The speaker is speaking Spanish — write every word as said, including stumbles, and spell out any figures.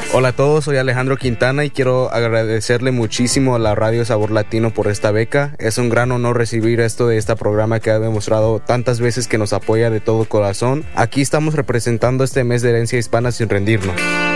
Hola a todos, soy Alejandro Quintana y quiero agradecerle muchísimo a la Radio Sabor Latino por esta beca. Es un gran honor recibir esto de este programa que ha demostrado tantas veces que nos apoya de todo corazón. Aquí estamos representando este mes de herencia hispana sin rendirnos.